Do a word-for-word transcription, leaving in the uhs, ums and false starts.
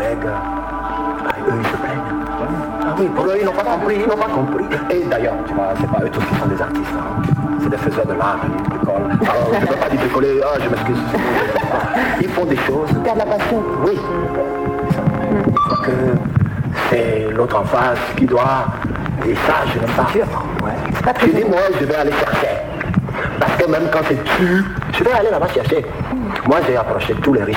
collègues, ah, eux, ils se plaignent. Ah oui, pour eux, ils n'ont pas compris, ils n'ont pas compris. Et d'ailleurs, tu vois, c'est pas eux tous qui sont des artistes. Hein. C'est des faiseurs de l'art, ils bricolent. Alors, je ne peux pas dire bricoler, ah, je m'excuse. Ils font des choses. Ils perdent la passion. Oui. Il faut que c'est l'autre en face qui doit... Et ça, je n'aime pas. Ouais. C'est pas très Je dis, moi, je vais aller chercher. Parce que même quand c'est tu, je vais aller là-bas chercher. Moi, j'ai approché tous les riches.